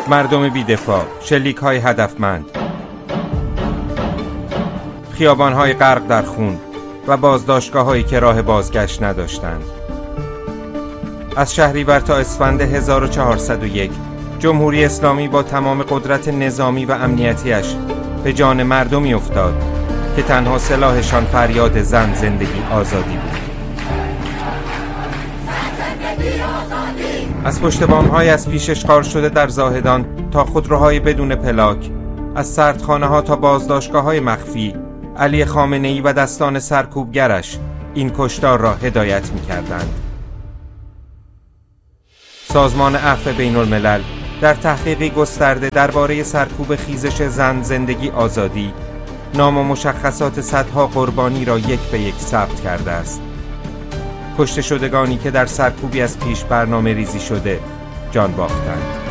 مردم بی‌دفاع، شلیک‌های هدفمند، خیابان‌های غرق در خون و بازداشتگاه‌هایی که راه بازگشت نداشتند. از شهریور تا اسفند 1401 جمهوری اسلامی با تمام قدرت نظامی و امنیتیش به جان مردمی افتاد که تنها سلاحشان فریاد زن زندگی آزادی بود. از پشت بام‌های از پیش اشغال شده در زاهدان تا خودروهای بدون پلاک، از سردخانه‌ها تا بازداشتگاه‌های مخفی، علی خامنه‌ای و دستان سرکوبگرش این کشتار را هدایت می‌کردند. سازمان عفو بین‌الملل در تحقیقی گسترده درباره سرکوب خیزش زن زندگی آزادی، نام و مشخصات صدها قربانی را یک به یک ثبت کرده است. کشته شدگانی که در سرکوبی از پیش برنامه ریزی شده جان باختند.